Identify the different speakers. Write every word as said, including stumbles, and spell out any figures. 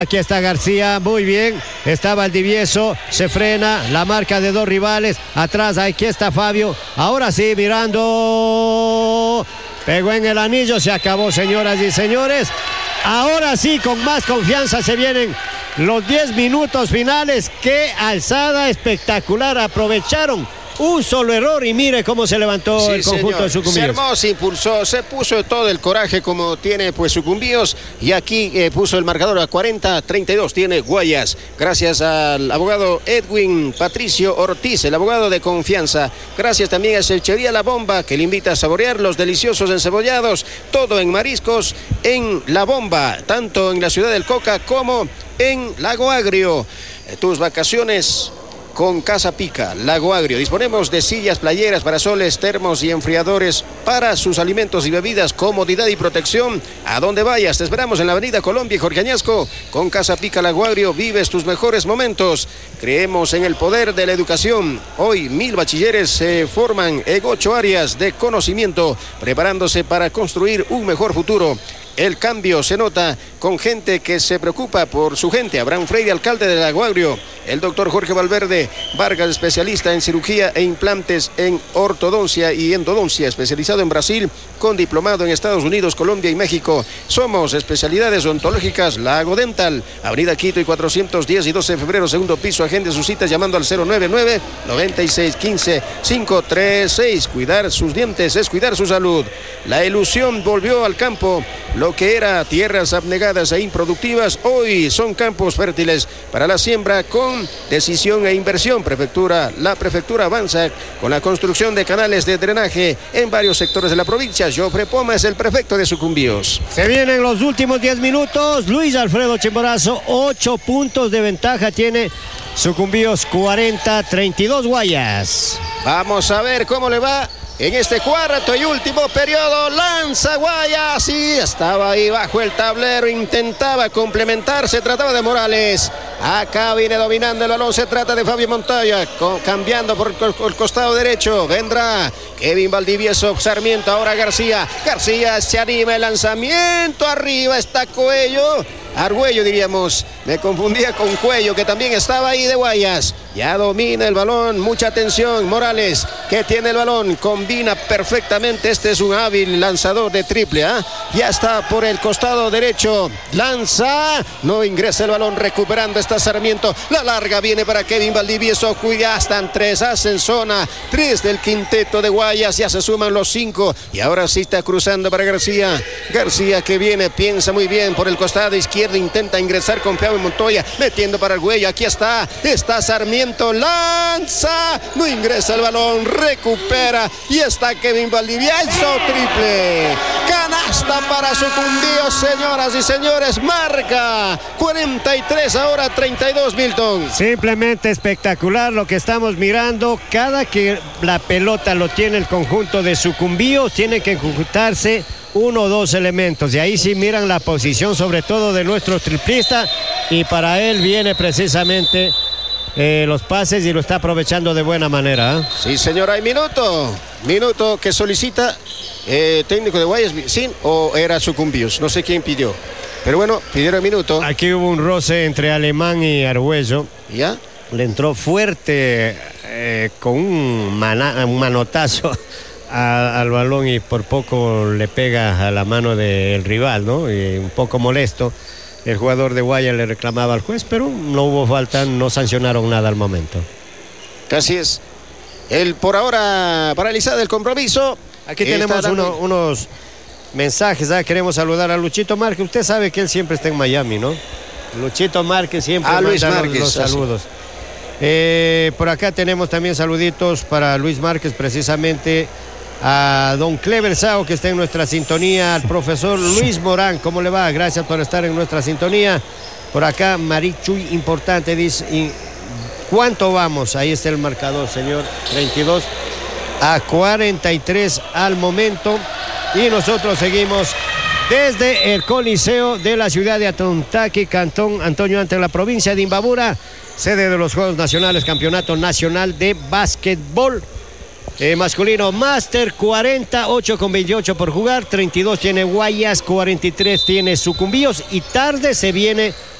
Speaker 1: Aquí está García, muy bien, está Valdivieso, se frena, la marca de dos rivales, atrás aquí está Fabio, ahora sí, mirando, pegó en el anillo, se acabó, señoras y señores, ahora sí, con más confianza se vienen los diez minutos finales. Qué alzada espectacular, aprovecharon un solo error y mire cómo se levantó sí, el conjunto señor. de Sucumbíos.
Speaker 2: Se armó, se impulsó, se puso todo el coraje como tiene pues Sucumbíos y aquí eh, puso el marcador a cuarenta a treinta y dos, tiene Guayas. Gracias al abogado Edwin Patricio Ortiz, el abogado de confianza. Gracias también a Cevichería La Bomba, que le invita a saborear los deliciosos encebollados, todo en mariscos en La Bomba, tanto en la ciudad del Coca como en Lago Agrio. Eh, tus vacaciones con Casa Pica, Lago Agrio. Disponemos de sillas, playeras, parasoles, termos y enfriadores para sus alimentos y bebidas, comodidad y protección. A donde vayas, te esperamos en la avenida Colombia y Jorge Añasco. Con Casa Pica, Lago Agrio, vives tus mejores momentos. Creemos en el poder de la educación. Hoy mil bachilleres se forman en ocho áreas de conocimiento, preparándose para construir un mejor futuro. El cambio se nota con gente que se preocupa por su gente. Abraham Freire, alcalde de Lago Agrio. El doctor Jorge Valverde Vargas, especialista en cirugía e implantes en ortodoncia y endodoncia, especializado en Brasil, con diplomado en Estados Unidos, Colombia y México. Somos especialidades odontológicas Lago Dental, Avenida Quito y cuatrocientos diez y doce de febrero, segundo piso. Agende sus citas llamando al cero nueve nueve, noventa y seis, quince, cinco treinta y seis. Cuidar sus dientes es cuidar su salud. La ilusión volvió al campo. Lo que era tierras abnegadas e improductivas, hoy son campos fértiles para la siembra con decisión e inversión. Prefectura, la prefectura avanza con la construcción de canales de drenaje en varios sectores de la provincia. Jofre Poma es el prefecto de Sucumbíos.
Speaker 1: Se vienen los últimos diez minutos. Luis Alfredo Chimborazo, ocho puntos de ventaja tiene Sucumbíos, cuarenta, treinta y dos Guayas.
Speaker 2: Vamos a ver cómo le va en este cuarto y último periodo. Lanza Guayas y estaba ahí bajo el tablero, intentaba complementar, se trataba de Morales. Acá viene dominando el balón, se trata de Fabio Montoya, cambiando por el costado derecho, vendrá Kevin Valdivieso, Sarmiento, ahora García, García se anima el lanzamiento, arriba está Cuello, Argüello diríamos, me confundía con Cuello, que también estaba ahí de Guayas. Ya domina el balón, mucha atención, Morales, que tiene el balón, combina perfectamente, este es un hábil lanzador de triple, ¿eh? Ya está por el costado derecho, lanza, no ingresa el balón, recuperando está Sarmiento, la larga viene para Kevin Valdivieso, ya están tres, hacen zona, tres del quinteto de Guayas, ya se suman los cinco, y ahora sí está cruzando para García, García que viene, piensa muy bien por el costado izquierdo, intenta ingresar con Fabio Montoya, metiendo para Argüello, aquí está, está Sarmiento, lanza, no ingresa el balón, recupera, y está Kevin Valdivieso, triple, canasta para Sucumbíos, señoras y señores, marca cuarenta y tres, ahora treinta y dos, Milton.
Speaker 1: Simplemente espectacular lo que estamos mirando, cada que la pelota lo tiene el conjunto de Sucumbíos, tiene que conjuntarse uno o dos elementos, y ahí sí miran la posición sobre todo de nuestro triplista, y para él viene precisamente eh, los pases y lo está aprovechando de buena manera, ¿eh?
Speaker 2: Sí, señor, hay minuto, minuto que solicita eh, técnico de Guayas, ¿sí? O era Sucumbíos, no sé quién pidió, pero bueno, pidieron minuto.
Speaker 1: Aquí hubo un roce entre Alemán y Argüello,
Speaker 2: ¿ya?
Speaker 1: Le entró fuerte eh, con un, mana, un manotazo A, al balón y por poco le pega a la mano del rival, ¿no? Y un poco molesto, el jugador de Guayas le reclamaba al juez, pero no hubo falta, no sancionaron nada al momento.
Speaker 2: Así es. El por ahora paralizado el compromiso.
Speaker 1: Aquí tenemos uno, unos mensajes, ¿eh? Queremos saludar a Luchito Márquez. Usted sabe que él siempre está en Miami, ¿no? Luchito Márquez siempre
Speaker 2: a Luis
Speaker 1: manda
Speaker 2: Márquez,
Speaker 1: los, los saludos. Eh, por acá tenemos también saluditos para Luis Márquez, precisamente a don Clever Sao, que está en nuestra sintonía, al profesor Luis Morán, ¿cómo le va? Gracias por estar en nuestra sintonía. Por acá Marichuy, importante, dice, ¿cuánto vamos? Ahí está el marcador, señor, treinta y dos a cuarenta y tres al momento, y nosotros seguimos desde el Coliseo de la ciudad de Atontaki, Cantón Antonio Ante, la provincia de Imbabura, sede de los Juegos Nacionales, Campeonato Nacional de Básquetbol. Eh, masculino Máster, cuarenta, ocho con veintiocho por jugar, treinta y dos tiene Guayas, cuarenta y tres tiene Sucumbíos, y tarde se viene